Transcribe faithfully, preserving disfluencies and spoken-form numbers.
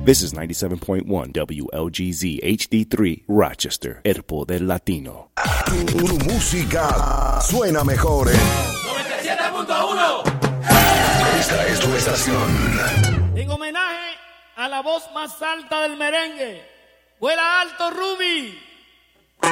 This is ninety-seven point one W L G Z H D three Rochester, El Poder Latino. Tu, tu música suena mejor en noventa y siete punto uno. Esta es tu estación. En homenaje a la voz más alta del merengue, vuela alto Ruby.